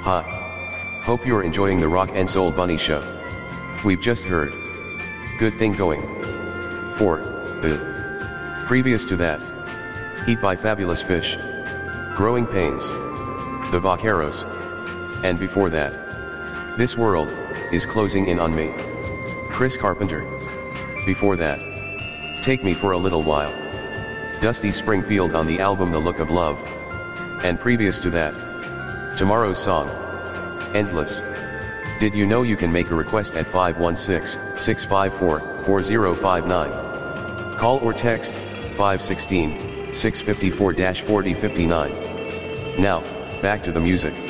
Hi. Hope you're enjoying the Rock and Soul Bunny show. We've just heard Good Thing Going. For the previous to that, Heat by Fabulous Fish, Growing Pains, The Vaqueros, and before that, This World is Closing In on Me, Chris Carpenter. Before that, Take Me for a Little While, Dusty Springfield on the album The Look of Love, and previous to that, Tomorrow's Song, Endless. Did you know you can make a request at 516-654-4059? Call or text 516-654-4059. Now, back to the music.